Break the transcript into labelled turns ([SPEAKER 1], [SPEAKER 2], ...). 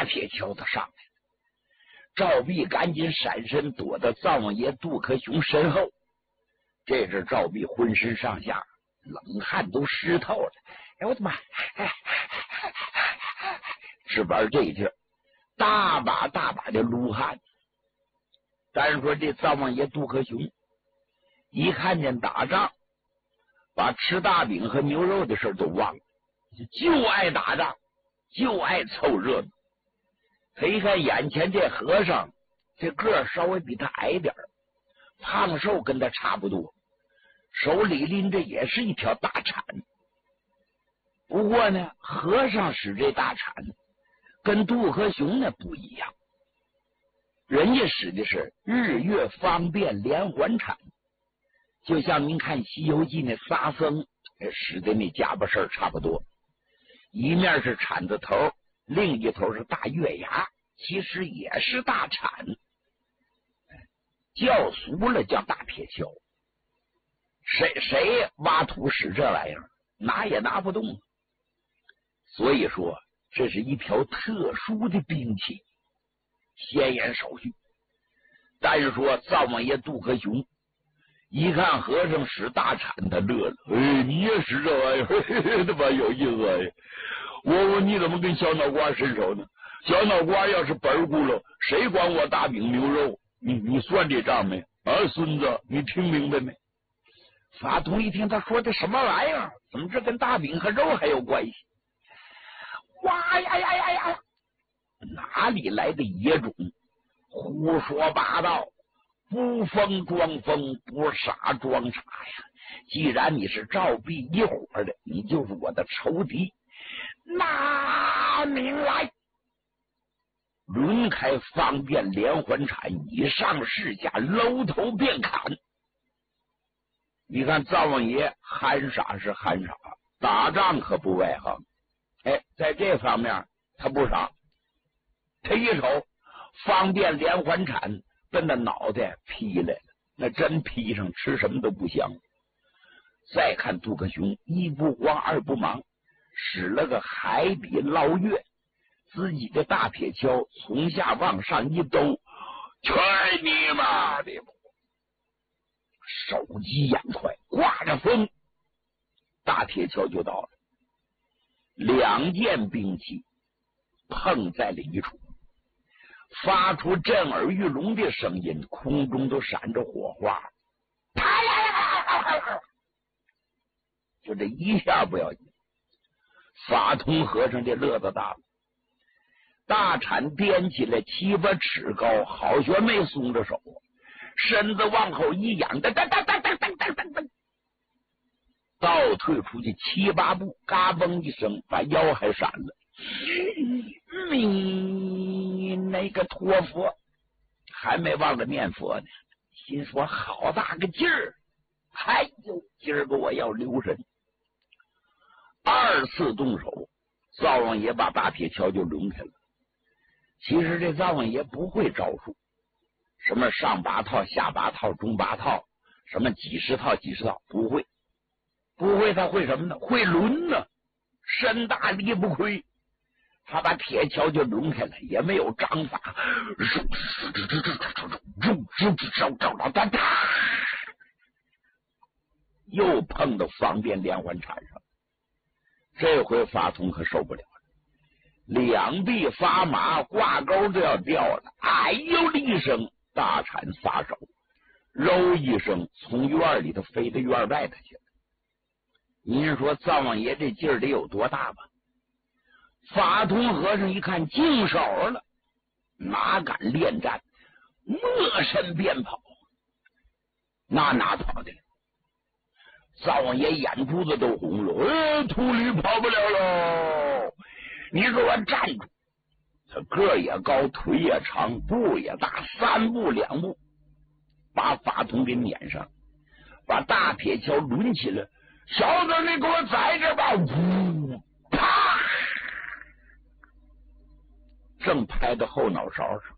[SPEAKER 1] 铁锹子上来了。赵壁赶紧闪身躲到灶王爷杜克雄身后。这阵赵壁浑身上下冷汗都湿透了。哎，我的妈！是玩这劲儿，大把大把的撸汗。但是说这灶王爷杜克雄一看见打仗，把吃大饼和牛肉的事都忘了，就爱打仗，就爱凑热闹。他一看眼前这和尚，这个稍微比他矮点儿，胖瘦跟他差不多，手里拎着也是一条大铲。不过呢，和尚使这大铲跟杜克雄那不一样，人家使的是日月方便连环铲，就像您看《西游记》那仨僧使的那家伙事儿差不多。一面是铲子头，另一头是大月牙，其实也是大铲，叫俗了叫大撇锹。谁挖土使这玩意儿，拿也拿不动。所以说这是一条特殊的兵器，先验手续。但是说灶王爷杜克雄一看和尚使大铲，他乐了。哎，你也使这玩意儿，他妈有意思哎！我问你怎么跟小脑瓜伸手呢？小脑瓜要是本咕噜，谁管我大饼牛肉？你算这账没？啊，孙子，你听明白没？法通一听他说的什么玩意儿，怎么这跟大饼和肉还有关系？哇呀呀呀呀！哪里来的野种？胡说八道！不疯装疯，不傻装傻呀！既然你是赵壁一伙的，你就是我的仇敌。拿命来！抡开方便连环铲，以上试下，搂头便砍。你看灶王爷憨傻是憨傻，打仗可不外行。哎，在这方面他不傻。他一瞅方便连环铲奔着脑袋劈来了，那真劈上，吃什么都不香。再看杜克雄一不慌二不忙，使了个海底捞月，自己的大撇锹从下往上一兜，去你妈的！手疾眼快，挂着风，大铁锹就到了。两件兵器碰在了一处，发出震耳欲聋的声音，空中都闪着火花。就这一下不要紧，法通和尚这乐子大了，大铲掂起来7、8尺高，好悬没松着手，身子往后一仰，噔噔噔噔噔噔噔噔噔，倒退出去7、8步，嘎嘣一声，把腰还闪了。你那个托佛还没忘了念佛呢，心说好大个劲儿！哎呦，今儿个我要留神。2次动手，灶王爷把大铁锹就抡开了。其实这灶王爷不会招数，什么上8套、下8套、中8套，什么几十套、几十套，不会。不会，他会什么呢？会抡呢，身大力不亏。他把铁锹就抡开了，也没有章法，又碰到方便连环铲上。这回法通可受不了了，两臂发麻，挂钩都要掉了。哎呦的一声，大铲撒手，揉一声从院里头飞到院外头去了。您说灶王爷这劲儿得有多大吧？法通和尚一看净手了，哪敢恋战，没身便跑。哪跑的？灶王爷眼珠子都红了，秃驴跑不了喽！你给我站住！他个也高，腿也长，步也大，3步2步把法通给撵上，把大铁锹抡起来。小子，你给我在这吧！呜，啪！正拍到后脑勺上。